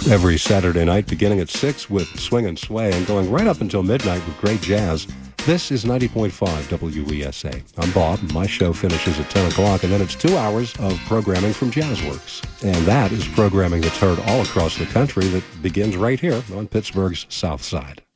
Every Saturday night beginning at 6 with Swing and Sway and going right up until midnight with great jazz. This is 90.5 WESA. I'm Bob. My show finishes at 10 o'clock, and then it's 2 hours of programming from Jazzworks. And that is programming that's heard all across the country that begins right here on Pittsburgh's South Side.